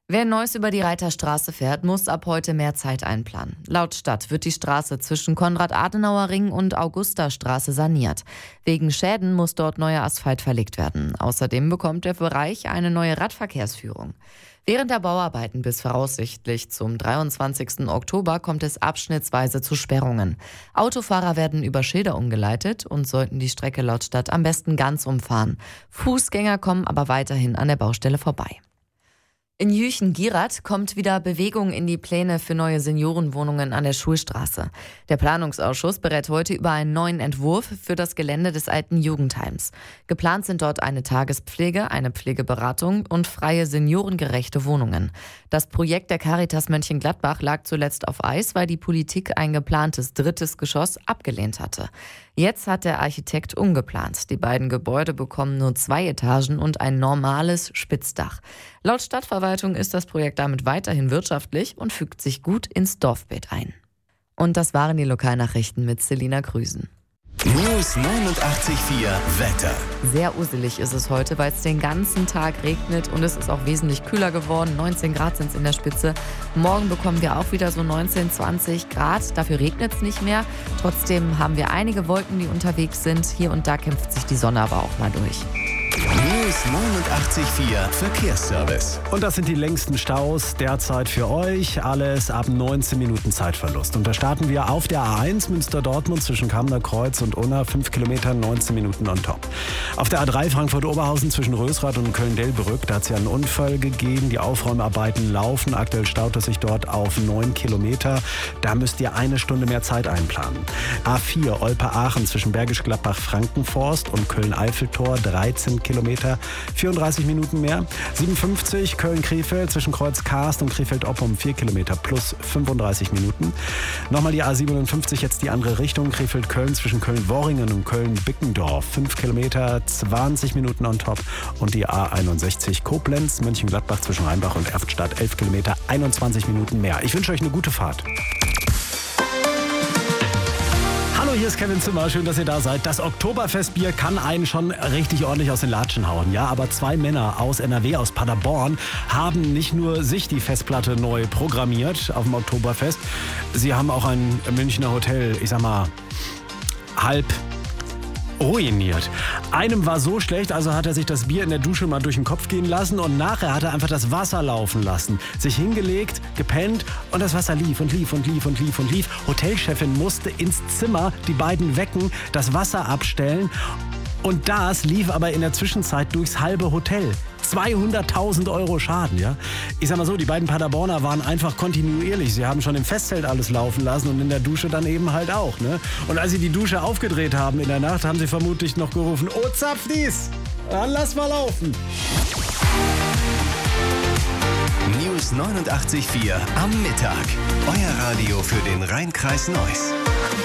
Wer Neuss über die Reiterstraße fährt, muss ab heute mehr Zeit einplanen. Laut Stadt wird die Straße zwischen Konrad-Adenauer-Ring und Augusta-Straße saniert. Wegen Schäden muss dort neuer Asphalt verlegt werden. Außerdem bekommt der Bereich eine neue Radverkehrsführung. Während der Bauarbeiten bis voraussichtlich zum 23. Oktober kommt es abschnittsweise zu Sperrungen. Autofahrer werden über Schilder umgeleitet und sollten die Strecke laut Stadt am besten ganz umfahren. Fußgänger kommen aber weiterhin an der Baustelle vorbei. In Jüchen-Gierath kommt wieder Bewegung in die Pläne für neue Seniorenwohnungen an der Schulstraße. Der Planungsausschuss berät heute über einen neuen Entwurf für das Gelände des alten Jugendheims. Geplant sind dort eine Tagespflege, eine Pflegeberatung und freie seniorengerechte Wohnungen. Das Projekt der Caritas Mönchengladbach lag zuletzt auf Eis, weil die Politik ein geplantes 3. Geschoss abgelehnt hatte. Jetzt hat der Architekt umgeplant. Die beiden Gebäude bekommen nur 2 Etagen und ein normales Spitzdach. Laut Stadtverwaltung ist das Projekt damit weiterhin wirtschaftlich und fügt sich gut ins Dorfbild ein. Und das waren die Lokalnachrichten mit Selina Grüßen. News 89.4 Wetter. Sehr uselig ist es heute, weil es den ganzen Tag regnet und es ist auch wesentlich kühler geworden. 19 Grad sind es in der Spitze. Morgen bekommen wir auch wieder so 19, 20 Grad. Dafür regnet es nicht mehr. Trotzdem haben wir einige Wolken, die unterwegs sind. Hier und da kämpft sich die Sonne aber auch mal durch. News 89.4 Verkehrsservice. Und das sind die längsten Staus derzeit für euch. Alles ab 19 Minuten Zeitverlust. Und da starten wir auf der A1 Münster-Dortmund zwischen Kamner Kreuz und Unna. 5 Kilometer, 19 Minuten on top. Auf der A3 Frankfurt-Oberhausen zwischen Rösrath und Köln-Delbrück. Da hat es ja einen Unfall gegeben. Die Aufräumarbeiten laufen. Aktuell staut es sich dort auf 9 Kilometer. Da müsst ihr 1 Stunde mehr Zeit einplanen. A4 Olpe-Aachen zwischen Bergisch Gladbach-Frankenforst und Köln-Eiffeltor. 13 Kilometer, 34 Minuten mehr. 57 Köln-Krefeld zwischen Kreuz-Karst und Krefeld-Oppum 4 Kilometer plus 35 Minuten. Nochmal die A57, jetzt die andere Richtung. Krefeld-Köln zwischen Köln-Worringen und Köln-Bickendorf 5 Kilometer, 20 Minuten on top. Und die A61 Koblenz, Mönchengladbach zwischen Rheinbach und Erftstadt 11 Kilometer, 21 Minuten mehr. Ich wünsche euch eine gute Fahrt. Hallo, hier ist Kevin Zimmer. Schön, dass ihr da seid. Das Oktoberfestbier kann einen schon richtig ordentlich aus den Latschen hauen. Ja, aber 2 Männer aus NRW, aus Paderborn, haben nicht nur sich die Festplatte neu programmiert auf dem Oktoberfest. Sie haben auch ein Münchner Hotel, ich sag mal, halb ruiniert. Einem war so schlecht, also hat er sich das Bier in der Dusche mal durch den Kopf gehen lassen und nachher hat er einfach das Wasser laufen lassen. Sich hingelegt, gepennt und das Wasser lief und lief und lief und lief und lief. Hotelchefin musste ins Zimmer die beiden wecken, das Wasser abstellen und das lief aber in der Zwischenzeit durchs halbe Hotel. 200.000 Euro Schaden, ja. Ich sag mal so, die beiden Paderborner waren einfach kontinuierlich. Sie haben schon im Festzelt alles laufen lassen und in der Dusche dann eben halt auch, ne? Und als sie die Dusche aufgedreht haben in der Nacht, haben sie vermutlich noch gerufen, oh Zapfdies, dann lass mal laufen. News 89.4 am Mittag. Euer Radio für den Rhein-Kreis Neuss.